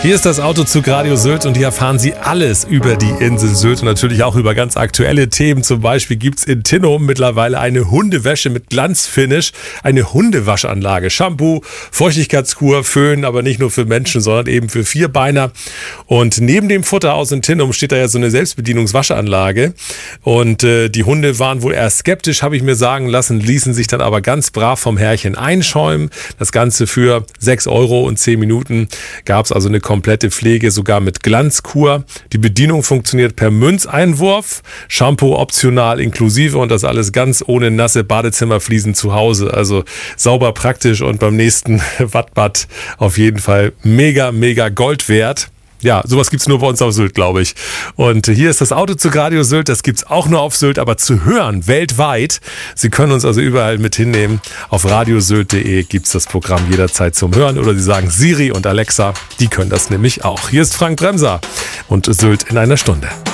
Hier ist das Autozug Radio Sylt und hier erfahren Sie alles über die Insel Sylt und natürlich auch über ganz aktuelle Themen. Zum Beispiel gibt es in Tinnum mittlerweile eine Hundewäsche mit Glanzfinish, eine Hundewaschanlage, Shampoo, Feuchtigkeitskur, Föhn, aber nicht nur für Menschen, sondern eben für Vierbeiner. Und neben dem Futterhaus in Tinnum steht da ja so eine Selbstbedienungswaschanlage und die Hunde waren wohl eher skeptisch, habe ich mir sagen lassen, ließen sich dann aber ganz brav vom Herrchen einschäumen. Das Ganze für 6 Euro und 10 Minuten gab es also eine komplette Pflege, sogar mit Glanzkur. Die Bedienung funktioniert per Münzeinwurf, Shampoo optional inklusive und das alles ganz ohne nasse Badezimmerfliesen zu Hause. Also sauber, praktisch und beim nächsten Wattbad auf jeden Fall mega, mega Gold wert. Ja, sowas gibt's nur bei uns auf Sylt, glaube ich. Und hier ist das Autozug Radio Sylt, das gibt's auch nur auf Sylt, aber zu hören weltweit. Sie können uns also überall mit hinnehmen. Auf radiosylt.de gibt's das Programm jederzeit zum Hören. Oder Sie sagen Siri und Alexa, die können das nämlich auch. Hier ist Frank Bremser und Sylt in einer Stunde.